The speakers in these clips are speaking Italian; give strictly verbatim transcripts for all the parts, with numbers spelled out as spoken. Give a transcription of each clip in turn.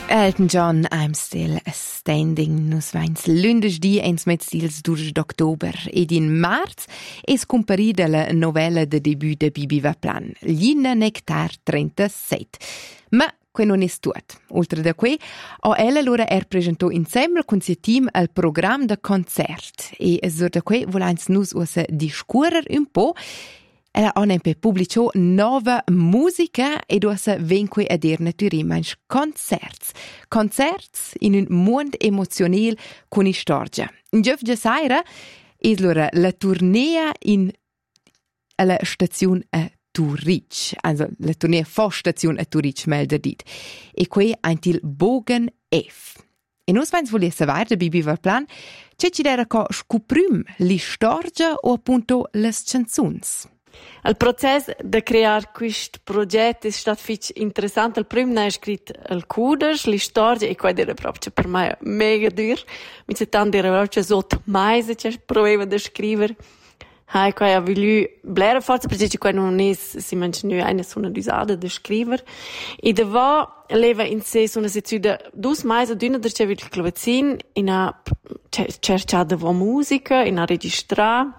Elton John, I'm Still Standing. Nus vains lunedì ens mezzils durch d'october ed in marz es comparida la novella de debut de Bibi Vaplan, Glina Nectar trentasette. Ma que non es tuot. Oltre da que, o ella allora er presentò insieme con sia team al programma de concert e sur da que volains nus usa discurer un po'. Ella ha anche pubblicato nuova musica ed ossa venque a dir naturalmente concerts. Concerts in un mondo emozionale con i storia. In giovge saira es lora la tournea in alla stazione a Turic, also la tournea vor stazione a Turic melder dit. E qui ein il Bogen F. E nus vains volia savoir de Bibi Vaplan, c'è ci dera co scuprum li storia o appunto les canzuns. Il processo di creare questo progetto è stato interessante. Il primo è scritto il coders, le storie, e questo era proprio per me mega duro. Mi c'è tanto era proprio sotto mese che provava di scrivere. E questo ha voluto blera forza, perché questo non è, si mangia una sola usata di scrivere. E dopo leva in sé una sezione due mesi, d'una der c'è il clavecin, e ha cercato di musica, e ha registrato.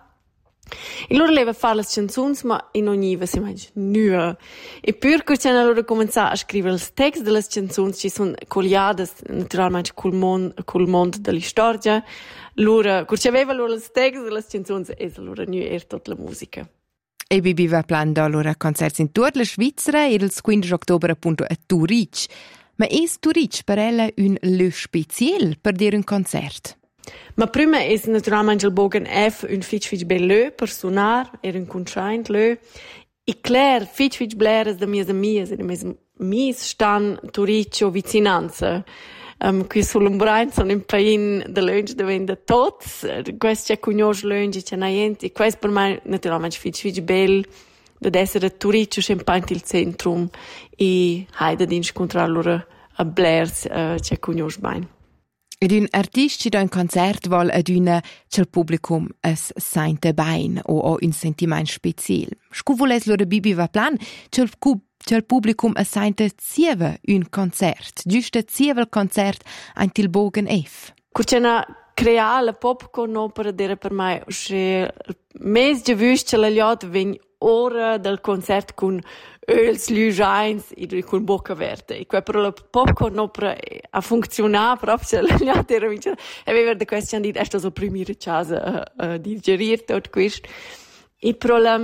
E loro leva fare le canzoni, ma in ogni va si mangia nuova. E pur che c'hanno loro cominciato a scrivere il testo delle canzoni, ci sono collegate naturalmente col mondo, col mondo della storia. Loro, che aveva loro il testo delle canzoni, e loro nu era tutta la musica. E Bibi Vaplan da loro concerti in tutta la Svizzera e il quindici ottobre appunto a Turic. Ma è Turic per ella un lieu speciale per dire un concerto? Ma prima è naturalmente il Bogen F un fitch fitch bello per suonar, era un contraint lo. E clair, fitch fitch bleres da mias amias, e da mias amias stan Turicio vicinanza. Um, qui sull'Umbrain sono in pain de lunch da venda tots, questo c'è cugnos lunch, c'è niente, e questo per me naturalmente fitch fitch bel, da essere Turicio sempre il centrum, e haida di incontrare loro a blers, uh, c'è cugnos bain. Ed un artista da un concert vol ad una c'è il publicum es sente bain o o un sentiment special. Scu voles lo de Bibi Vaplan c'è il c'è il publicum es sente zieva un concert, giusto zieva il concert an til Bogen F. Cucena crea la popcorn opera dere per me che mes de vüsce la liot vegn ora del concert con öls lüjains e con bocca verde. E qua però la popcorn opera a funzionare proprio la liot era vince. E aveva de question dit esto so primire casa a digerir tot questo. E pro la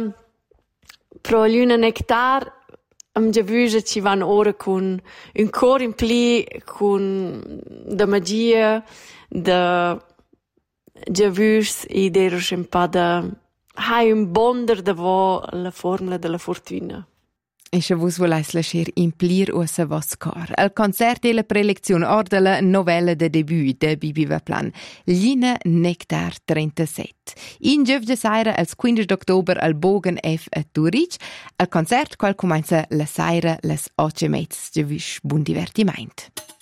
pro l'una nectar am de vüsce ci van ora con un cor in pli con da magia da Javus e dero sempada hai un bonder da vo la formula della fortuna. E se vos volais lasciar implir o sa vos cor. El concert e la prelezione or della novella de debut de Bibi Vaplan, Glina Nectar trentasette. In giovge saira al quindici d'october al Bogen F a Turic, al concert qual comincia la saira las otto mezz. Giavisch buon divertiment.